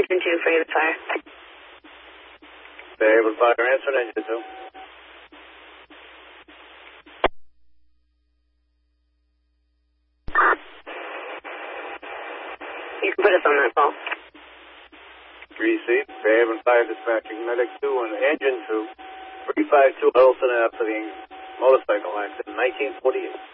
Engine 2, Fairhaven Fire. Fairhaven Fire, answer Engine 2. You can put us on that call. Received. Fairhaven Fire dispatching Medic 2 and Engine 2. 352 Holston after the motorcycle accident, 1948.